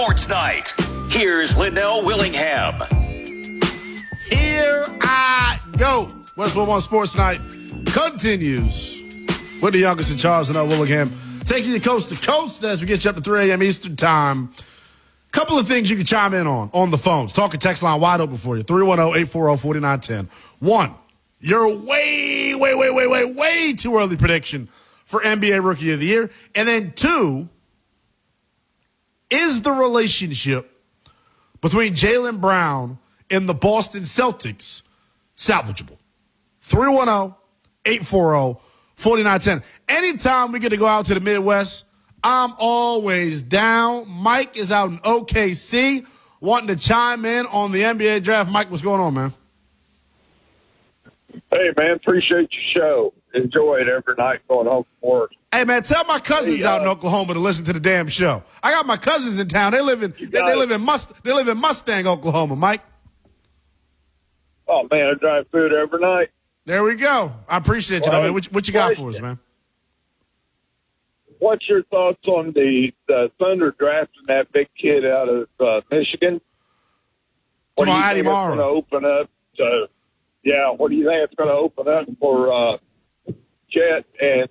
Sports Night. Here's Linnell Willingham. Here I go. West 101 Sports Night continues with the youngest in Charles, Linnell Willingham, taking you coast to coast as we get you up to 3 a.m. Eastern Time. Couple of things you can chime in on the phones. Talking text line wide open for you. 310-840-4910. One, your way too early prediction for NBA Rookie of the Year. And then two, is the relationship between Jaylen Brown and the Boston Celtics salvageable? 310-840-4910. Anytime we get to go out to the Midwest, I'm always down. Mike is out in OKC wanting to chime in on the NBA draft. Mike, what's going on, man? Hey, man, appreciate your show. Enjoy it every night going home from work. Hey, man, tell my cousins out in Oklahoma to listen to the damn show. I got my cousins in town. They live in Mustang, Oklahoma, Mike. Oh, man, I drive through it every night. There we go. I appreciate you, though, man. What you got for us, man? What's your thoughts on the Thunder drafting that big kid out of Michigan? What do you think it's going to open up? What do you think it's going to open up for Chet and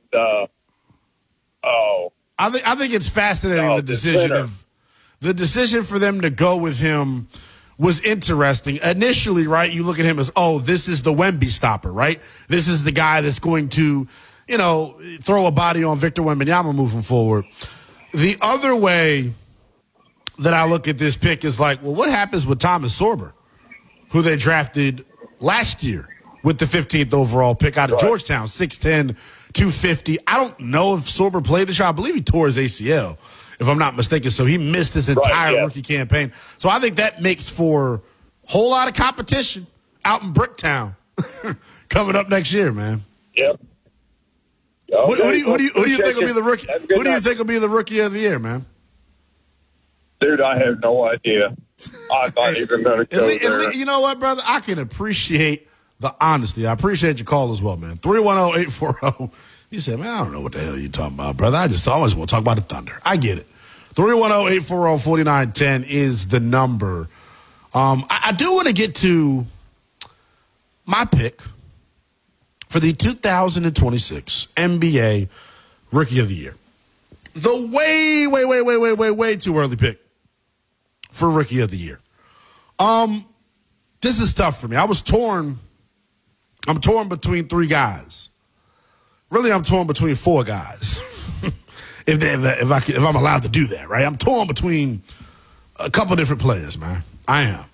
I think it's fascinating the decision for them to go with him was interesting. Initially, right, you look at him as, this is the Wemby stopper, right? This is the guy that's going to, throw a body on Victor Wembanyama moving forward. The other way that I look at this pick is like, well, what happens with Thomas Sorber, who they drafted last year with the 15th overall pick out of Georgetown, 6'10", 250. I don't know if Sorber played this year. I believe he tore his ACL, if I'm not mistaken. So he missed this entire rookie campaign. So I think that makes for a whole lot of competition out in Bricktown coming up next year, man. Yep. Okay. Who do you think will be the rookie? Who do you think will be the rookie of the year, man? Dude, I have no idea. I'm not even going to go there. You know what, brother? I can appreciate the honesty. I appreciate your call as well, man. 310-840. You said, man, I don't know what the hell you're talking about, brother. I just always want to talk about the Thunder. I get it. 310-840-4910 is the number. I do want to get to my pick for the 2026 NBA Rookie of the Year. The way too early pick for Rookie of the Year. This is tough for me. I'm torn between three guys. Really, I'm torn between four guys. if I'm allowed to do that, right? I'm torn between a couple different players, man. I am.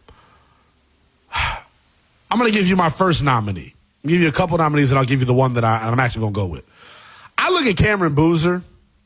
I'm going to give you my first nominee. I'll give you a couple nominees, and I'll give you the one that I'm actually going to go with. I look at Cameron Boozer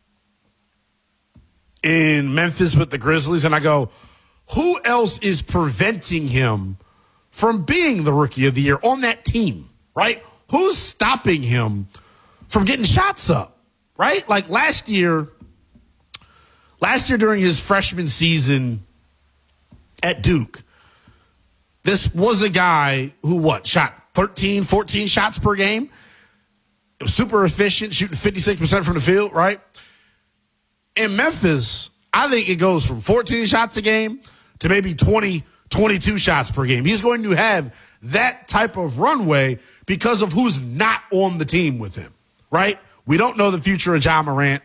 in Memphis with the Grizzlies, and I go, who else is preventing him from being the Rookie of the Year on that team, right? Who's stopping him from getting shots up, right? Like last year during his freshman season at Duke, this was a guy who shot 13, 14 shots per game. It was super efficient, shooting 56% from the field, right? In Memphis, I think it goes from 14 shots a game to maybe 20, 22 shots per game. He's going to have that type of runway because of who's not on the team with him, right? We don't know the future of Ja Morant.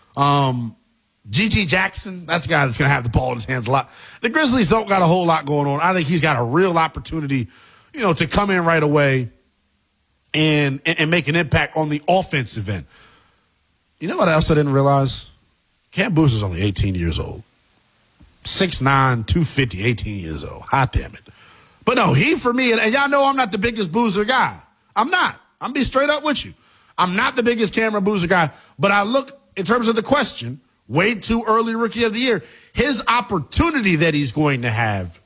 G.G. Jackson, that's a guy that's going to have the ball in his hands a lot. The Grizzlies don't got a whole lot going on. I think he's got a real opportunity, to come in right away and make an impact on the offensive end. You know what else I didn't realize? Cam Boozer's only 18 years old. 6'9", 250, 18 years old. Hot damn it. But no, he for me, and y'all know I'm not the biggest Boozer guy. I'm not. I'm be straight up with you. I'm not the biggest Cameron Boozer guy, but I look, in terms of the question, way too early Rookie of the Year, his opportunity that he's going to have